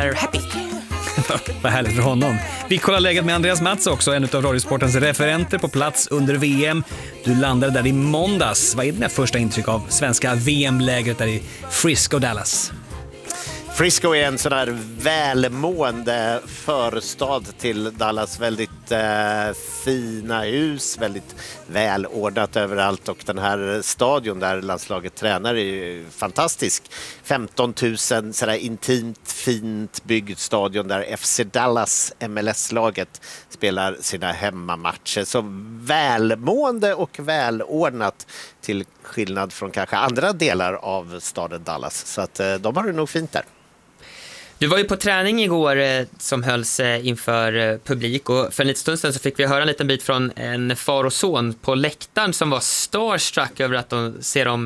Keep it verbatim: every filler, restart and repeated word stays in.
är happy. Vad härligt för honom. Vi kollar läget med Andreas Mats också, en av Radiosportens referenter på plats under V M. Du landade där i måndags. Vad är dina första intryck av svenska V M-lägret där i Frisco, Dallas? Frisco är en sån där välmående förstad till Dallas. Väldigt eh, fina hus, väldigt välordnat överallt, och den här stadion där landslaget tränar är ju fantastisk. femton tusen, sådär intimt, fint byggd stadion där F C Dallas, M L S-laget, spelar sina hemmamatcher. Så välmående och välordnat, till skillnad från kanske andra delar av staden Dallas. Så att eh, de har det nog fint där. Du var ju på träning igår eh, som hölls eh, inför eh, publik, och för en liten stund sedan så fick vi höra en liten bit från en far och son på läktaren som var starstruck över att de ser dem